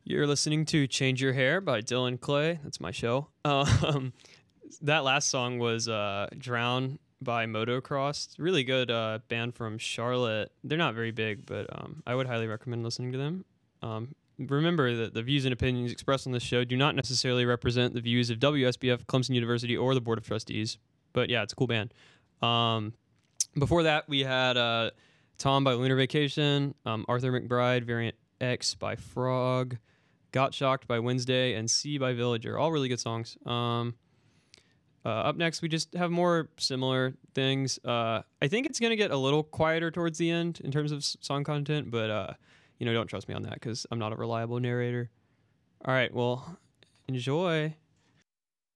You're listening to Change Your Hair by Dylan Clay. That's my show. That last song was Drown by Motocross. Really good band from Charlotte. They're not very big, but I would highly recommend listening to them. Remember that the views and opinions expressed on this show do not necessarily represent the views of WSBF, Clemson University, or the Board of Trustees. But yeah, it's a cool band. Before that, we had Tom by Lunar Vacation, Arthur McBride, Variant X by Frog, Got Shocked by Wednesday, and C by Villager. All really good songs. Up next, we just have more similar things. I think it's going to get a little quieter towards the end in terms of song content, but don't trust me on that because I'm not a reliable narrator. All right, well, enjoy.